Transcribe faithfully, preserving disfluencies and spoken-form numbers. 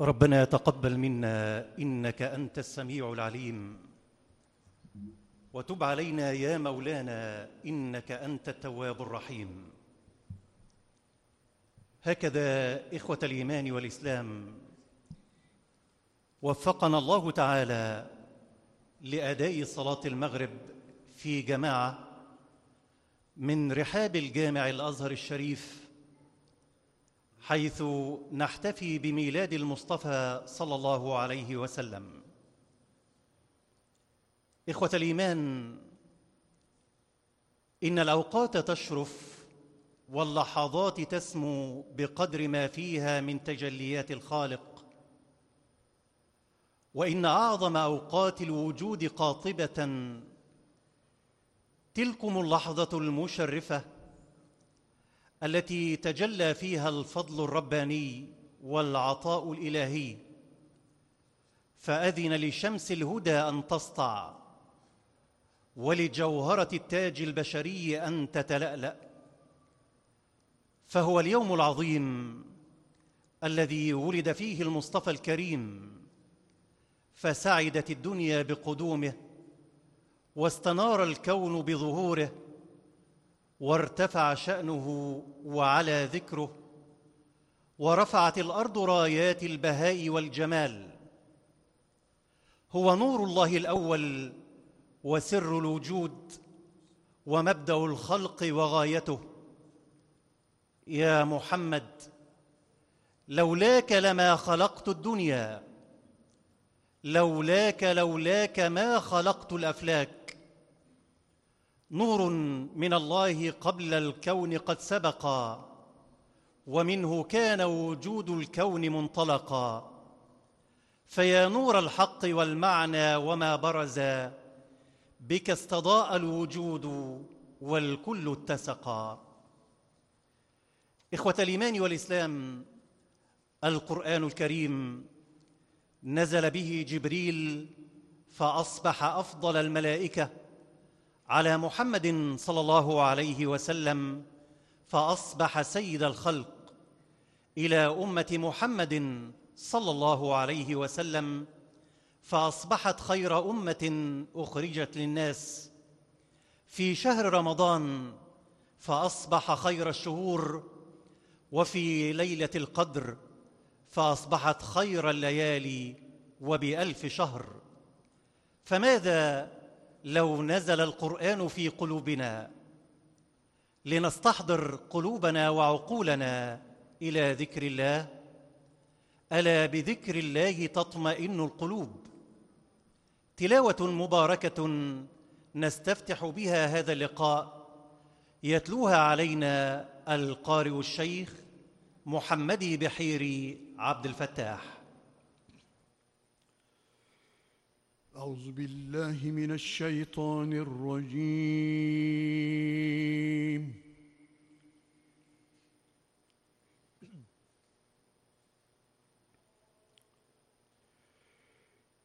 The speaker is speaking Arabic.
ربنا تقبل منا إنك أنت السميع العليم، وتب علينا يا مولانا إنك أنت التواب الرحيم. هكذا إخوة الإيمان والإسلام وفقنا الله تعالى لأداء صلاة المغرب في جماعة من رحاب الجامع الأزهر الشريف، حيث نحتفي بميلاد المصطفى صلى الله عليه وسلم. إخوة الإيمان، إن الأوقات تشرف واللحظات تسمو بقدر ما فيها من تجليات الخالق، وإن أعظم أوقات الوجود قاطبة تلكم اللحظة المشرفة التي تجلى فيها الفضل الرباني والعطاء الإلهي، فأذن لشمس الهدى أن تسطع ولجوهرة التاج البشري أن تتلألأ. فهو اليوم العظيم الذي ولد فيه المصطفى الكريم، فسعدت الدنيا بقدومه، واستنار الكون بظهوره، وارتفع شأنه وعلى ذكره، ورفعت الأرض رايات البهاء والجمال. هو نور الله الأول وسر الوجود ومبدأ الخلق وغايته. يا محمد، لولاك لما خلقت الدنيا، لولاك لولاك ما خلقت الأفلاك. نور من الله قبل الكون قد سبق، ومنه كان وجود الكون منطلقا. فيا نور الحق والمعنى وما برز، بك استضاء الوجود والكل اتسقا. إخوة الإيمان والإسلام، القرآن الكريم نزل به جبريل فأصبح أفضل الملائكة على محمد صلى الله عليه وسلم، فأصبح سيد الخلق إلى أمة محمد صلى الله عليه وسلم، فأصبحت خير أمة أخرجت للناس. في شهر رمضان فأصبح خير الشهور، وفي ليلة القدر فأصبحت خير الليالي وبألف شهر. فماذا لو نزل القرآن في قلوبنا لنستحضر قلوبنا وعقولنا إلى ذكر الله؟ ألا بذكر الله تطمئن القلوب. تلاوة مباركة نستفتح بها هذا اللقاء، يتلوها علينا القارئ الشيخ محمدي بحيري عبد الفتاح. أعوذ بالله من الشيطان الرجيم.